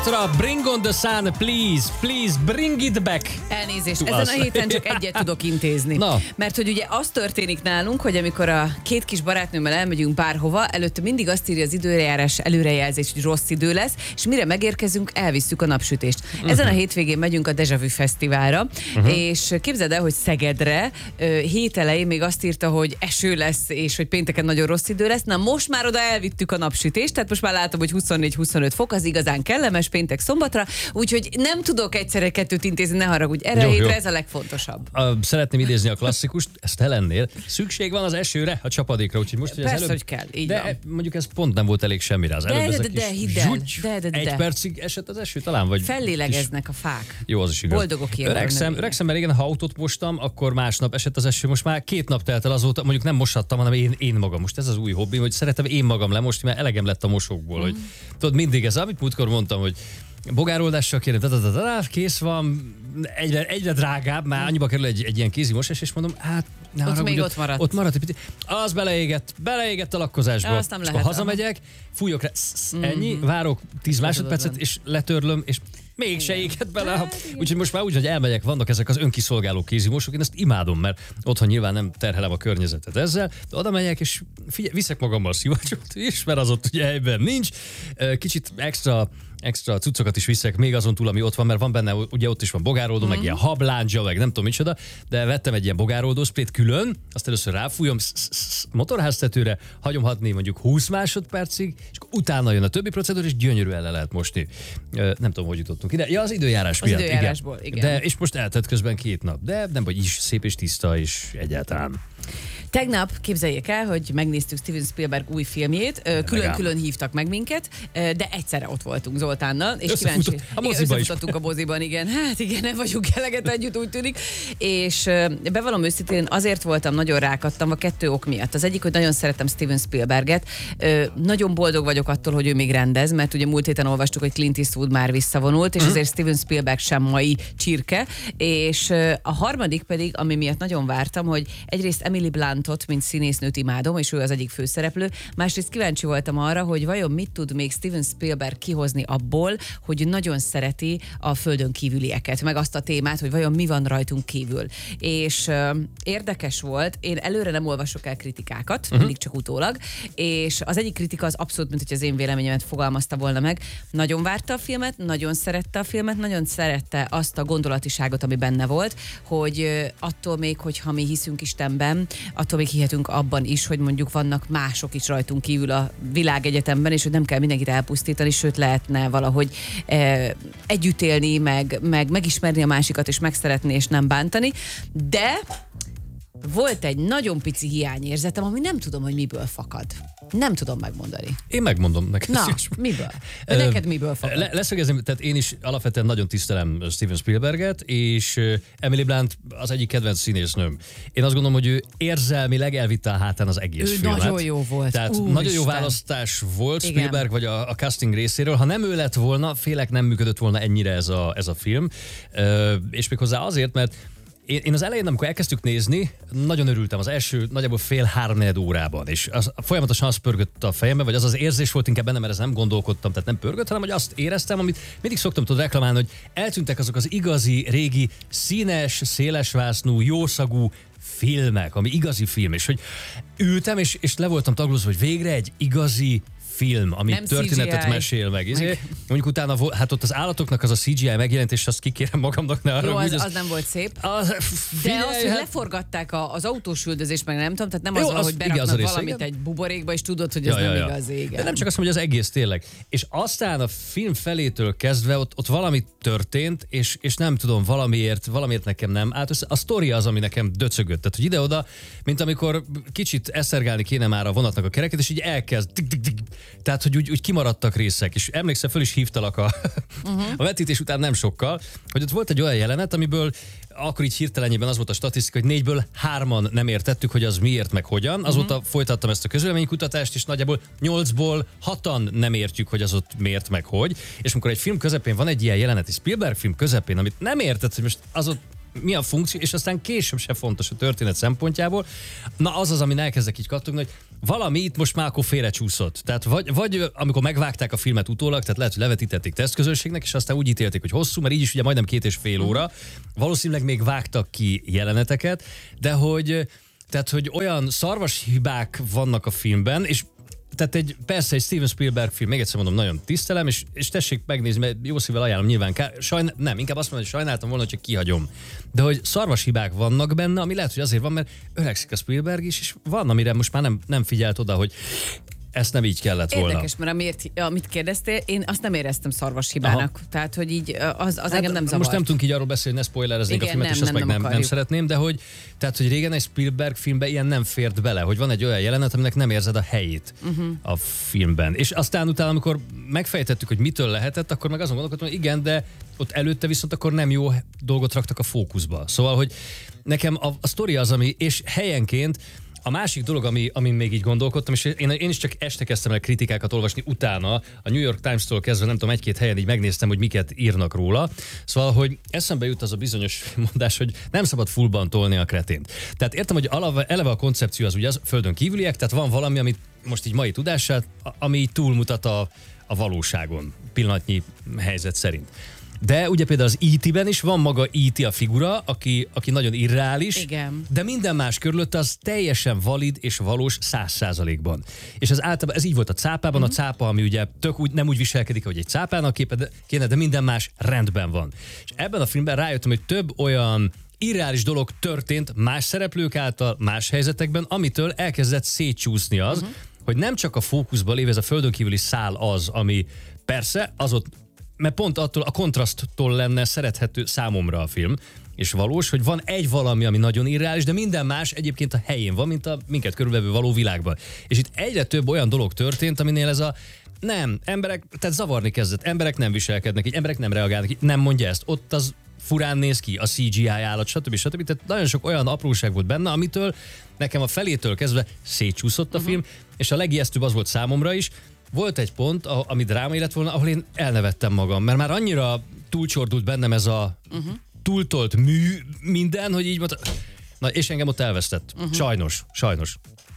Bring on the sun, please, bring it back. Elnézést, ezen a héten csak egyet tudok intézni. Na. Mert hogy ugye az történik nálunk, hogy amikor a két kis barátnőmmel elmegyünk bárhova, előtte mindig azt írja az időjárás előrejelzés, hogy rossz idő lesz, és mire megérkezünk, elvisszük a napsütést. Ezen a hétvégén megyünk a Deja Vu Fesztiválra, és képzeld el, hogy Szegedre hét elején még azt írta, hogy eső lesz, és hogy pénteken nagyon rossz idő lesz. Na most már oda elvittük a napsütést, tehát most már látom, hogy 24-25 fok, az igazán kellemes péntek szombatra, úgyhogy nem tudok egyszerre kettőt intézni, ne haragudj. Erre a hétre ez a legfontosabb. Szeretném idézni a klasszikust, ezt te lennél. Szükség van az esőre, a csapadékra, úgyhogy most, hogy persze, előbb, hogy kell, így de van. Mondjuk ez pont nem volt elég semmire. Az előbb hidd el, egy percig esett az eső talán, vagy fellélegeznek a fák. jó, az is igaz. Boldogok ilyen. Öregszem, mert régen, ha autót mostam, akkor másnap esett az eső. Most már 2 nap telt el azóta, mondjuk nem moshattam, hanem én magam. Most ez az új hobbim, hogy szeretem én magam lemosni, mert elegem lett a mosókból. Hogy, tudod, mindig ez, amit múltkor mondtam, hogy bogároldással kérem, kész van, egyre drágább, már annyiba kerül egy ilyen kézimosás, és mondom, hát... Ott maradt. Ott maradt egy picit. Az beleégett a lakkozásba. Azt nem és lehet. akkor hazamegyek, fújok rá, ennyi, várok 10 másodpercet, és letörlöm, és mégse égett bele. Úgyhogy most már úgy, hogy elmegyek, vannak ezek az önkiszolgáló kézimosok, én ezt imádom, mert otthon nyilván nem terhelem a környezetet ezzel, de oda megyek, és viszek magammal szivacsot is, mert az ott ugye helyben nincs. Kicsit extra cuccokat is viszek, még azon túl, ami ott van, mert van benne, ugye ott is van bogároldó, meg ilyen habláncsa, meg nem tudom micsoda, de vettem egy ilyen bogároldó sprayt külön, azt először ráfújom motorháztetőre, hagyom hatni mondjuk 20 másodpercig, és utána jön a többi procedúra, és gyönyörűen le lehet mosni. Nem tudom, hogy jutottunk ide. Ja, az időjárás miatt. Időjárásból, igen. De, és most eltett közben 2 nap, de nem vagy is szép és tiszta, és egyáltalán. Tegnap képzeljék el, hogy megnéztük Steven Spielberg új filmjét, külön-külön hívtak meg minket, de egyszerre ott voltunk Zoltánnal, és kíváncsi. Összefutottunk a moziban, igen. Hát igen, nem vagyunk eleget együtt, úgy tűnik. És bevallom őszintén, azért voltam nagyon rákattam a 2 ok miatt. Az egyik, hogy nagyon szeretem Steven Spielberget. Nagyon boldog vagyok attól, hogy ő még rendez, mert ugye múlt héten olvastuk, hogy Clint Eastwood már visszavonult, és azért Steven Spielberg sem mai csirke. És a harmadik pedig, ami miatt nagyon vártam, hogy egyrészt Emily Blunt-ot, mint színésznőt imádom, és ő az egyik főszereplő. Másrészt kíváncsi voltam arra, hogy vajon mit tud még Steven Spielberg kihozni abból, hogy nagyon szereti a földön kívülieket, meg azt a témát, hogy vajon mi van rajtunk kívül. És érdekes volt, én előre nem olvasok el kritikákat, mindig csak utólag, és az egyik kritika az abszolút, mint hogy az én véleményemet fogalmazta volna meg. Nagyon várta a filmet, nagyon szerette a filmet, nagyon szerette azt a gondolatiságot, ami benne volt, hogy attól még, hogyha mi hiszünk Istenben, attól még hihetünk abban is, hogy mondjuk vannak mások is rajtunk kívül a világegyetemben, és hogy nem kell mindenkit elpusztítani, sőt lehetne valahogy együtt élni, meg megismerni a másikat, és megszeretni, és nem bántani. De volt egy nagyon pici hiányérzetem, ami nem tudom, hogy miből fakad. Nem tudom megmondani. Én megmondom neked. Na, miből? Neked miből fakad? Leszögezném, tehát én is alapvetően nagyon tisztelem Steven Spielberget, és Emily Blunt az egyik kedvenc színésznőm. Én azt gondolom, hogy ő érzelmileg elvitte a hátán az egész filmet. Nagyon jó volt. Tehát nagyon jó választás volt Spielberg, vagy a casting részéről. Ha nem ő lett volna, félek nem működött volna ennyire ez a film. És méghozzá azért, mert én az elején, amikor elkezdtük nézni, nagyon örültem az első nagyjából 3-4 órában, és folyamatosan az pörgött a fejembe, vagy az az érzés volt inkább bennem, mert ezt nem gondolkodtam, tehát nem pörgött, hanem hogy azt éreztem, amit mindig szoktam reklamálni, hogy eltűntek azok az igazi, régi, színes, szélesvásznú, jószagú filmek, ami igazi film, és hogy ültem, és le voltam tagolózva, hogy végre egy igazi film, ami nem történetet CGI. Mesél meg. Mondjuk utána, hát ott az állatoknak az a CGI megjelentés, azt kikérem magamnak, ne arra. Jó, az nem volt szép. De az, hogy leforgatták az autós üldözést, meg nem tudom, tehát nem az, hogy beraknak valamit egy buborékba, és tudod, hogy ez nem igaz, igen. De nem csak azt mondom, hogy az egész tényleg. És aztán a film felétől kezdve ott valami történt, és nem tudom, valamiért nekem nem állt össze. A sztori az, ami nekem döcögött. Tehát, hogy ide-oda, mint amikor kicsit eszergálni kéne már a vonatnak a kereket, és így elkezd tehát, hogy úgy kimaradtak részek, és emlékszem, föl is hívtalak a vetítés után nem sokkal, hogy ott volt egy olyan jelenet, amiből akkor így hirtelenjében az volt a statisztika, hogy 4-ből 3-an nem értettük, hogy az miért, meg hogyan. Azóta folytattam ezt a közvéleménykutatást, és nagyjából 8-ból 6-an nem értjük, hogy az ott miért, meg hogy. És amikor egy film közepén van egy ilyen jelenet, egy Spielberg film közepén, amit nem érted, hogy most az ott mi a funkció, és aztán később se fontos a történet szempontjából. Na az, amin elkezdek így kattogni, hogy valami itt most már akkor félrecsúszott. Tehát vagy amikor megvágták a filmet utólag, tehát lehet, hogy levetítették tesztközönségnek, és aztán úgy ítélték, hogy hosszú, mert így is ugye majdnem 2,5 óra. Valószínűleg még vágtak ki jeleneteket, de hogy olyan szarvas hibák vannak a filmben, és tehát persze egy Steven Spielberg film, még egyszer mondom, nagyon tisztelem, és tessék megnézni, mert jó szívvel ajánlom nyilván. Nem, inkább azt mondom, hogy sajnáltam volna, hogy csak kihagyom. De hogy szarvas hibák vannak benne, ami lehet, hogy azért van, mert öregszik a Spielberg is, és van, amire most már nem figyelt oda, hogy ezt nem így kellett volna. Érdekes, mert amit kérdeztél, én azt nem éreztem szarvas hibának. Aha. Tehát, hogy így az engem nem zavart. Most nem tudunk így arról beszélni, hogy ne spoilereznénk a filmet, és ezt meg nem szeretném, de hogy régen egy Spielberg filmben ilyen nem fért bele, hogy van egy olyan jelenet, aminek nem érzed a helyét a filmben. És aztán utána, amikor megfejtettük, hogy mitől lehetett, akkor meg azon gondolkodtam, hogy igen, de ott előtte viszont akkor nem jó dolgot raktak a fókuszba. Szóval, hogy nekem a sztori az, ami, és helyenként a másik dolog, amin még így gondolkodtam, és én is csak este kezdtem el kritikákat olvasni utána, a New York Times-tól kezdve, nem tudom, 1-2 helyen így megnéztem, hogy miket írnak róla. Szóval, hogy eszembe jut az a bizonyos mondás, hogy nem szabad fullban tolni a kretént. Tehát értem, hogy eleve a koncepció az ugye az földön kívüliek, tehát van valami, amit most így mai tudással, ami így túlmutat a valóságon, pillanatnyi helyzet szerint. De ugye például az E.T.-ben is van maga E.T. a figura, aki nagyon irreális, igen. De minden más körülött az teljesen valid és valós 100%-ban. És ez általában, ez így volt a cápában, a cápa, ami ugye nem úgy viselkedik, hogy egy cápának kéne, de minden más rendben van. És ebben a filmben rájöttem, hogy több olyan irreális dolog történt más szereplők által, más helyzetekben, amitől elkezdett szétcsúszni az, hogy nem csak a fókuszban lévő ez a földön kívüli szál az, ami persze az ott, mert pont attól a kontraszttól lenne szerethető számomra a film, és valós, hogy van egy valami, ami nagyon irreális, de minden más egyébként a helyén van, mint a minket körülvevő való világban. És itt egyre több olyan dolog történt, aminél emberek, tehát zavarni kezdett, emberek nem viselkednek így, emberek nem reagálnak így, nem mondja ezt, ott az furán néz ki, a CGI állat, stb. Tehát nagyon sok olyan apróság volt benne, amitől nekem a felétől kezdve szétcsúszott a film, és a legijesztőbb az volt számomra is. Volt egy pont, ami drámai lett volna, ahol én elnevettem magam, mert már annyira túlcsordult bennem ez a túltolt minden, hogy így mondta, na és engem ott elvesztett. Sajnos.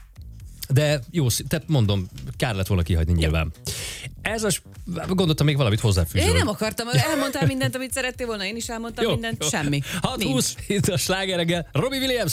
De jó, tehát mondom, kár lett volna kihagyni nyilván. Gondoltam még valamit hozzáfűzni. Én nem akartam, elmondtál mindent, amit szerettél volna, én is elmondtam mindent, semmi. 6:20, itt a Sláger reggel, Robbie Williams.